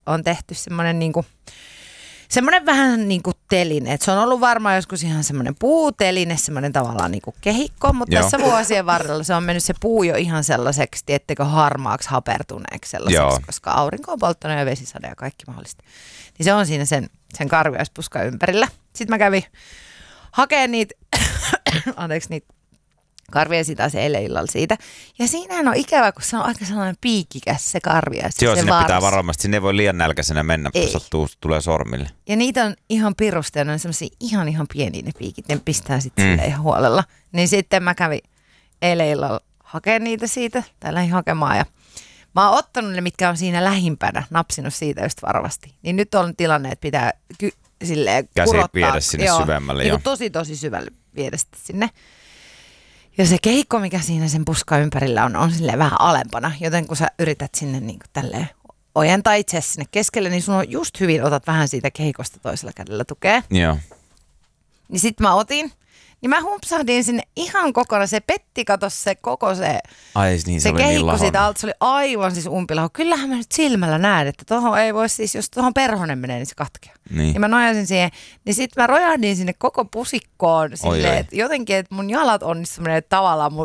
on tehty semmoinen niinku, semmoinen vähän niin kuin teline. Et se on ollut varmaan joskus ihan semmoinen puuteline, semmoinen tavallaan niin kuin kehikko, mutta tässä vuosien varrella se on mennyt se puu jo ihan sellaiseksi, tiettekö, harmaaksi, hapertuneeksi sellaiseksi, koska aurinko on polttanut ja vesisade ja kaikki mahdollista. Niin se on siinä sen karviaispuskan ympärillä. Sitten mä kävin hakemaan niitä, niitä karviaisia taas eilen illalla siitä. Ja siinähän on ikävä, kun se on aika sellainen piikikäs se karviais. Joo, sinne pitää varovasti. Sinne ei voi liian nälkäisenä mennä, kun tulee sormille. Ja niitä on ihan pirusta ja ne on semmosia ihan pieniä ne piikit. Ne pistää sitten sille ihan huolella. Niin sitten mä kävin eilen illalla hakemaan niitä siitä, tai lähdin hakemaan. Ja mä oon ottanut ne, mitkä on siinä lähimpänä, napsinut siitä just varovasti. Niin nyt on tilanne, että pitää silleen kurottaa. Käsi viedä sinne syvemmälle. Niin tosi syvälle viedä sinne. Ja se kehikko, mikä siinä sen puskan ympärillä on silleen vähän alempana, joten kun sä yrität sinne niin kuin tälleen ojentaa itse asiassa sinne keskelle, niin sun on just hyvin, otat vähän siitä kehikosta toisella kädellä tukea. Joo. Niin sit mä otin, niin mä humpsahdin sinne ihan kokonaan, se petti, kato se koko se kehikko siitä alta, se oli aivan siis umpilaho. Kyllähän mä nyt silmällä näen, että tohon ei voi siis, jos tohon perhonen menee, niin se katkeaa. Niin mä nojasin siihen, niin sit mä rojahdin sinne koko pusikkoon silleen, että jotenkin, että mun jalat onnistu menee tavallaan